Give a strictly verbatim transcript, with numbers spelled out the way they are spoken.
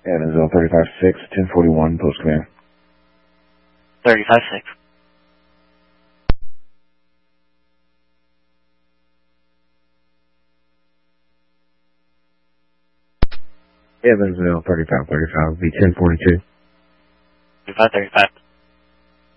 Evansville thirty-five six, ten forty-one, post command. thirty-five six. Evansville thirty-five thirty-five, V ten forty-two. thirty-five thirty-five.